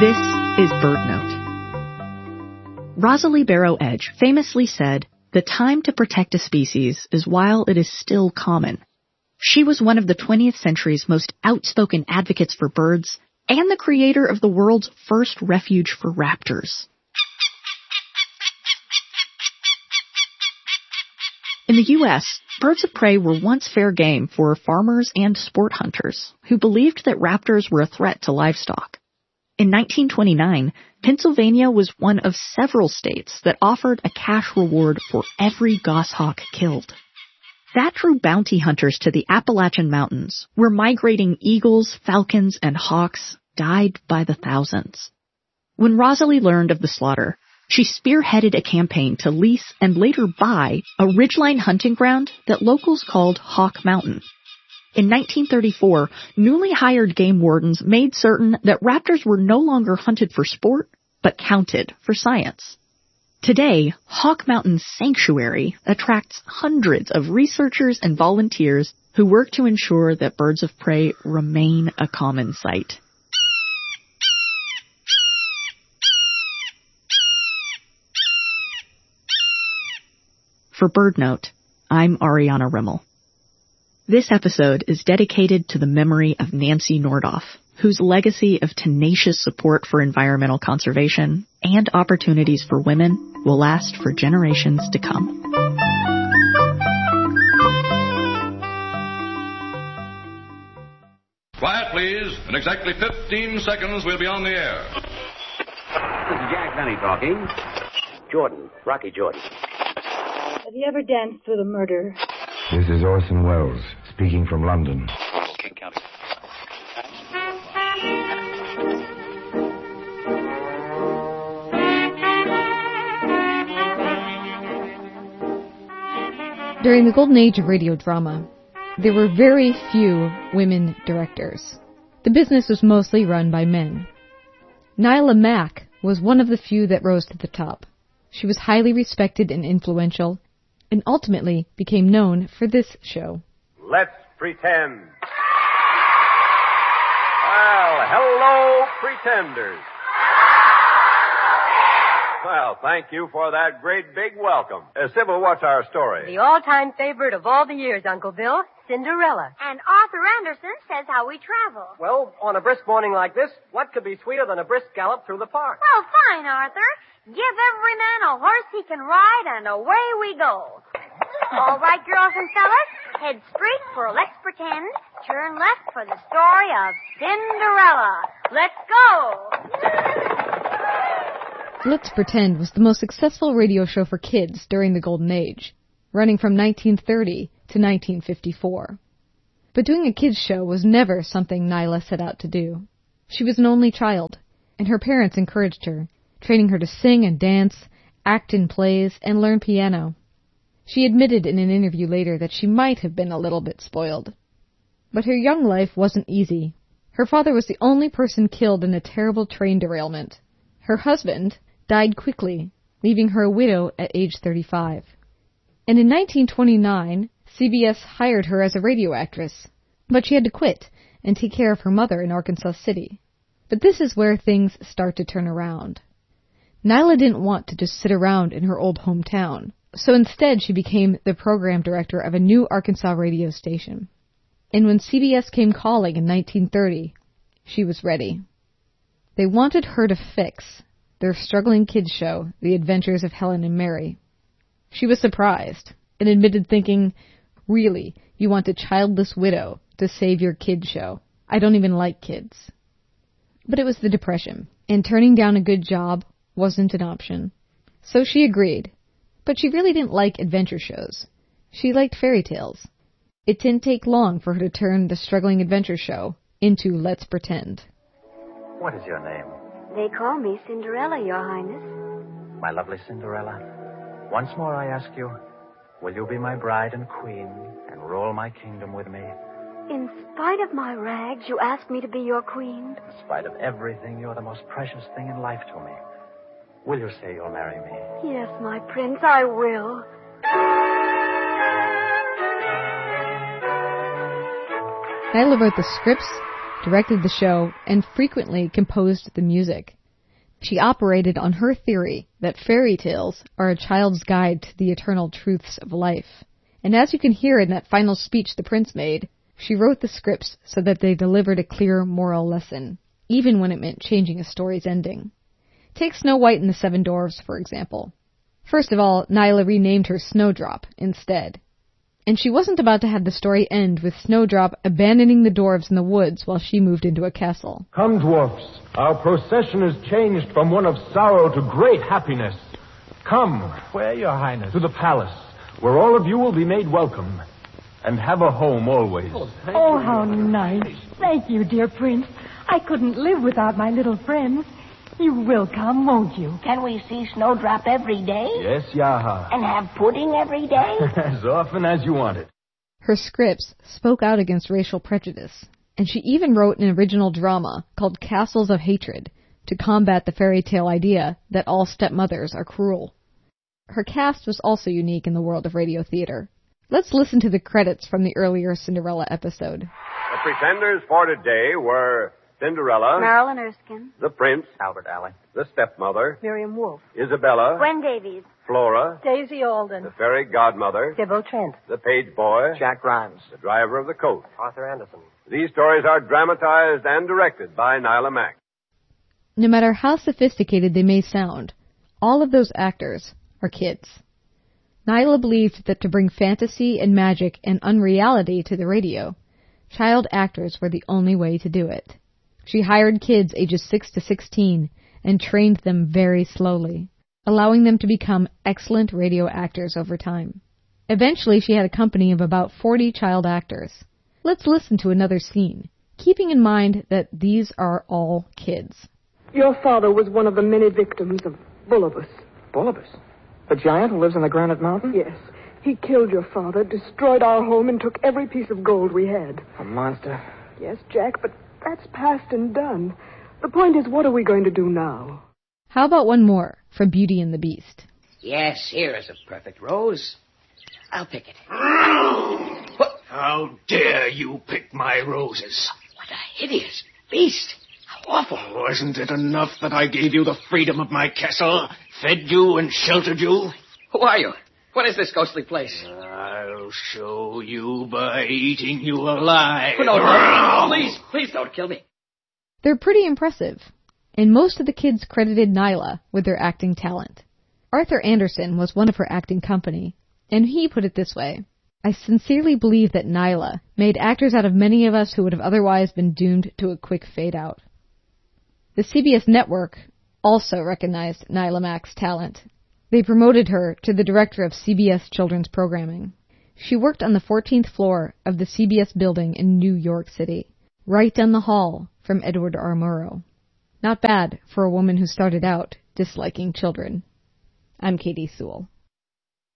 This is BirdNote. Rosalie Barrow Edge famously said, "The time to protect a species is while it is still common." She was one of the 20th century's most outspoken advocates for birds and the creator of the world's first refuge for raptors. In the U.S., birds of prey were once fair game for farmers and sport hunters who believed that raptors were a threat to livestock. In 1929, Pennsylvania was one of several states that offered a cash reward for every goshawk killed. That drew bounty hunters to the Appalachian Mountains, where migrating eagles, falcons, and hawks died by the thousands. When Rosalie learned of the slaughter, she spearheaded a campaign to lease and later buy a ridgeline hunting ground that locals called Hawk Mountain. In 1934, newly hired game wardens made certain that raptors were no longer hunted for sport, but counted for science. Today, Hawk Mountain Sanctuary attracts hundreds of researchers and volunteers who work to ensure that birds of prey remain a common sight. For BirdNote, I'm Ariana Rimmel. This episode is dedicated to the memory of Nancy Nordoff, whose legacy of tenacious support for environmental conservation and opportunities for women will last for generations to come. Quiet, please. In exactly 15 seconds, we'll be on the air. This is Jack Benny talking. Jordan, Rocky Jordan. Have you ever danced with a murderer? This is Orson Welles, speaking from London. King County. During the golden age of radio drama, there were very few women directors. The business was mostly run by men. Nyla Mack was one of the few that rose to the top. She was highly respected and influential, and ultimately became known for this show. Let's pretend. Well, hello, pretenders. Well, thank you for that great big welcome. Sybil, what's our story? The all-time favorite of all the years, Uncle Bill, Cinderella. And Arthur Anderson says how we travel. Well, on a brisk morning like this, what could be sweeter than a brisk gallop through the park? Well, fine, Arthur. Give every man a horse he can ride, and away we go. All right, girls and fellas, head straight for Let's Pretend. Turn left for the story of Cinderella. Let's go! Let's Pretend was the most successful radio show for kids during the Golden Age, running from 1930 to 1954. But doing a kids' show was never something Nyla set out to do. She was an only child, and her parents encouraged her, training her to sing and dance, act in plays, and learn piano. She admitted in an interview later that she might have been a little bit spoiled. But her young life wasn't easy. Her father was the only person killed in a terrible train derailment. Her husband died quickly, leaving her a widow at age 35. And in 1929, CBS hired her as a radio actress, but she had to quit and take care of her mother in Arkansas City. But this is where things start to turn around. Nyla didn't want to just sit around in her old hometown, so instead she became the program director of a new Arkansas radio station. And when CBS came calling in 1930, she was ready. They wanted her to fix their struggling kids show, The Adventures of Helen and Mary. She was surprised and admitted thinking, "Really, you want a childless widow to save your kids show? I don't even like kids." But it was the Depression, and turning down a good job wasn't an option. So she agreed. But she really didn't like adventure shows. She liked fairy tales. It didn't take long for her to turn the struggling adventure show into Let's Pretend. What is your name? They call me Cinderella, Your Highness. My lovely Cinderella, once more I ask you, will you be my bride and queen and rule my kingdom with me? In spite of my rags, you ask me to be your queen? In spite of everything, you're the most precious thing in life to me. Will you say you'll marry me? Yes, my prince, I will. Nyla wrote the scripts, directed the show, and frequently composed the music. She operated on her theory that fairy tales are a child's guide to the eternal truths of life. And as you can hear in that final speech the prince made, she wrote the scripts so that they delivered a clear moral lesson, even when it meant changing a story's ending. Take Snow White and the Seven Dwarfs, for example. First of all, Nyla renamed her Snowdrop instead. And she wasn't about to have the story end with Snowdrop abandoning the dwarves in the woods while she moved into a castle. Come, dwarfs. Our procession has changed from one of sorrow to great happiness. Come. Where, Your Highness? To the palace, where all of you will be made welcome and have a home always. Oh, how nice. Thank you, dear Prince. I couldn't live without my little friends. You will come, won't you? Can we see Snowdrop every day? Yes, Yaha. And have pudding every day? As often as you want it. Her scripts spoke out against racial prejudice, and she even wrote an original drama called Castles of Hatred to combat the fairy tale idea that all stepmothers are cruel. Her cast was also unique in the world of radio theater. Let's listen to the credits from the earlier Cinderella episode. The pretenders for today were Cinderella, Marilyn Erskine, the Prince, Albert Alley, the Stepmother, Miriam Wolfe, Isabella, Gwen Davies, Flora, Daisy Alden, the Fairy Godmother, Sybil Trent, the Page Boy, Jack Grimes, the Driver of the Coach, Arthur Anderson. These stories are dramatized and directed by Nyla Mack. No matter how sophisticated they may sound, all of those actors are kids. Nyla believed that to bring fantasy and magic and unreality to the radio, child actors were the only way to do it. She hired kids ages 6 to 16 and trained them very slowly, allowing them to become excellent radio actors over time. Eventually, she had a company of about 40 child actors. Let's listen to another scene, keeping in mind that these are all kids. Your father was one of the many victims of Bulbous. Bulbous? The giant who lives in the Granite Mountain? Yes. He killed your father, destroyed our home, and took every piece of gold we had. A monster. Yes, Jack, but that's past and done. The point is, what are we going to do now? How about one more from Beauty and the Beast? Yes, here is a perfect rose. I'll pick it. How dare you pick my roses? What a hideous beast. How awful. Wasn't it enough that I gave you the freedom of my castle, fed you and sheltered you? Who are you? What is this ghostly place? I'll show you by eating you alive. No, please don't kill me. They're pretty impressive, and most of the kids credited Nyla with their acting talent. Arthur Anderson was one of her acting company, and he put it this way: I sincerely believe that Nyla made actors out of many of us who would have otherwise been doomed to a quick fade-out. The CBS network also recognized Nyla Mack's talent. They promoted her to the director of CBS children's programming. She worked on the 14th floor of the CBS building in New York City, right down the hall from Edward R. Murrow. Not bad for a woman who started out disliking children. I'm Katie Sewell.